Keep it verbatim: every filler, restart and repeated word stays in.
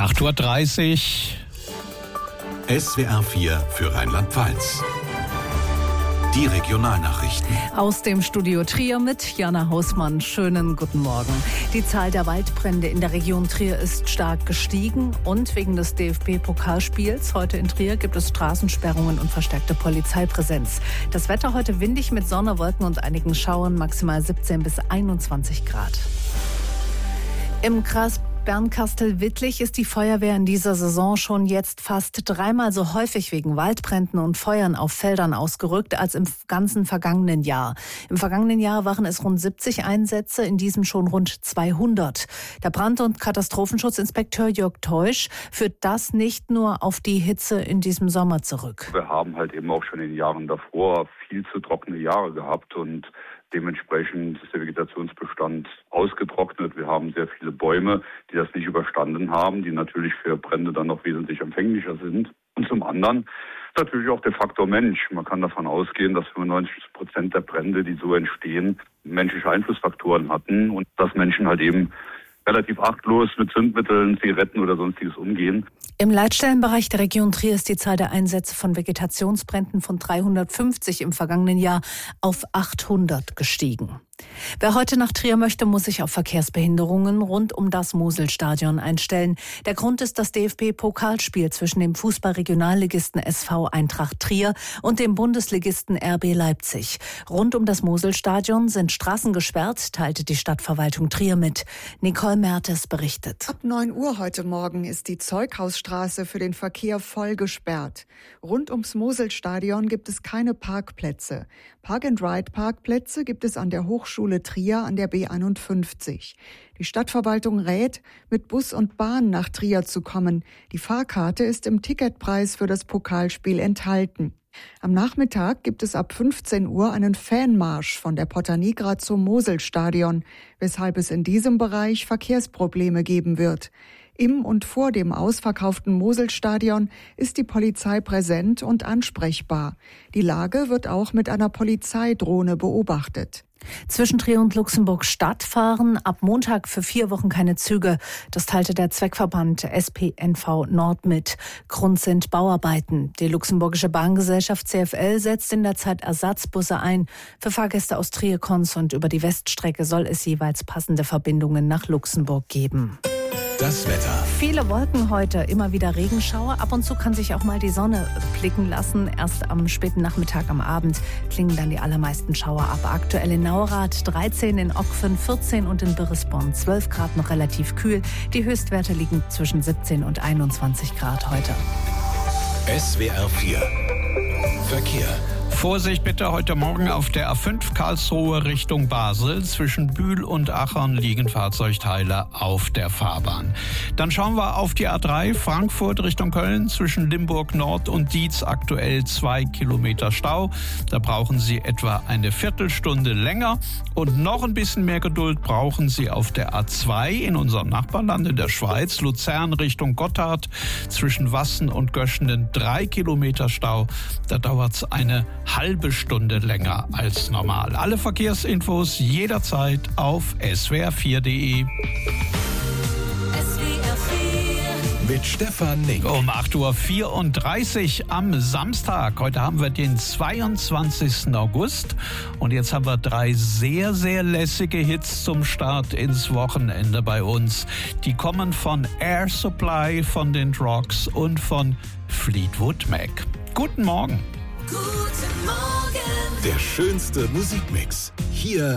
acht Uhr dreißig. S W R vier für Rheinland-Pfalz. Die Regionalnachrichten. Aus dem Studio Trier mit Jana Hausmann. Schönen guten Morgen. Die Zahl der Waldbrände in der Region Trier ist stark gestiegen und wegen des D F B-Pokalspiels heute in Trier gibt es Straßensperrungen und verstärkte Polizeipräsenz. Das Wetter heute windig mit Sonne, Wolken und einigen Schauern, maximal siebzehn bis einundzwanzig Grad. Im Kreis Bernkastel-Wittlich ist die Feuerwehr in dieser Saison schon jetzt fast dreimal so häufig wegen Waldbränden und Feuern auf Feldern ausgerückt als im ganzen vergangenen Jahr. Im vergangenen Jahr waren es rund siebzig Einsätze, in diesem schon rund zweihundert. Der Brand- und Katastrophenschutzinspekteur Jörg Teusch führt das nicht nur auf die Hitze in diesem Sommer zurück. Wir haben halt eben auch schon in den Jahren davor viel zu trockene Jahre gehabt und dementsprechend ist der Vegetationsbestand ausgetrocknet. Wir haben sehr viele Bäume, die das nicht überstanden haben, die natürlich für Brände dann noch wesentlich empfänglicher sind. Und zum anderen natürlich auch der Faktor Mensch. Man kann davon ausgehen, dass fünfundneunzig Prozent der Brände, die so entstehen, menschliche Einflussfaktoren hatten und dass Menschen halt eben relativ achtlos mit Zündmitteln, Zigaretten oder sonstiges umgehen. Im Leitstellenbereich der Region Trier ist die Zahl der Einsätze von Vegetationsbränden von dreihundertfünfzig im vergangenen Jahr auf achthundert gestiegen. Wer heute nach Trier möchte, muss sich auf Verkehrsbehinderungen rund um das Moselstadion einstellen. Der Grund ist das D F B-Pokalspiel zwischen dem Fußball-Regionalligisten S V Eintracht Trier und dem Bundesligisten R B Leipzig. Rund um das Moselstadion sind Straßen gesperrt, teilte die Stadtverwaltung Trier mit. Nicole Mertes berichtet. Ab neun Uhr heute Morgen ist die Zeughausstraße für den Verkehr voll gesperrt. Rund ums Moselstadion gibt es keine Parkplätze. Park-and-Ride-Parkplätze gibt es an der Hochschule Trier an der B einundfünfzig. Die Stadtverwaltung rät, mit Bus und Bahn nach Trier zu kommen. Die Fahrkarte ist im Ticketpreis für das Pokalspiel enthalten. Am Nachmittag gibt es ab fünfzehn Uhr einen Fanmarsch von der Porta Nigra zum Moselstadion, weshalb es in diesem Bereich Verkehrsprobleme geben wird. Im und vor dem ausverkauften Moselstadion ist die Polizei präsent und ansprechbar. Die Lage wird auch mit einer Polizeidrohne beobachtet. Zwischen Trier und Luxemburg-Stadt fahren ab Montag für vier Wochen keine Züge. Das teilte der Zweckverband S P N V Nord mit. Grund sind Bauarbeiten. Die luxemburgische Bahngesellschaft C F L setzt in der Zeit Ersatzbusse ein. Für Fahrgäste aus Trier-Konz und über die Weststrecke soll es jeweils passende Verbindungen nach Luxemburg geben. Das Wetter. Viele Wolken heute, immer wieder Regenschauer. Ab und zu kann sich auch mal die Sonne blicken lassen. Erst am späten Nachmittag, am Abend klingen dann die allermeisten Schauer ab. Aktuell in Naurath dreizehn, in Ockfen vierzehn und in Birresborn zwölf Grad, noch relativ kühl. Die Höchstwerte liegen zwischen siebzehn und einundzwanzig Grad heute. S W R vier Verkehr. Vorsicht bitte heute Morgen auf der A fünf Karlsruhe Richtung Basel. Zwischen Bühl und Achern liegen Fahrzeugteile auf der Fahrbahn. Dann schauen wir auf die A drei Frankfurt Richtung Köln. Zwischen Limburg Nord und Dietz aktuell zwei Kilometer Stau. Da brauchen Sie etwa eine Viertelstunde länger. Und noch ein bisschen mehr Geduld brauchen Sie auf der A zwei in unserem Nachbarland in der Schweiz. Luzern Richtung Gotthard. Zwischen Wassen und Göschenen drei Kilometer Stau. Da dauert es eine halbe Stunde länger als normal. Alle Verkehrsinfos jederzeit auf S W R vier Punkt de. Mit Stefan Nink. Um acht Uhr vierunddreißig am Samstag. Heute haben wir den zweiundzwanzigsten August. Und jetzt haben wir drei sehr, sehr lässige Hits zum Start ins Wochenende bei uns. Die kommen von Air Supply, von den Drogs und von Fleetwood Mac. Guten Morgen. Guten Morgen. Der schönste Musikmix. Hier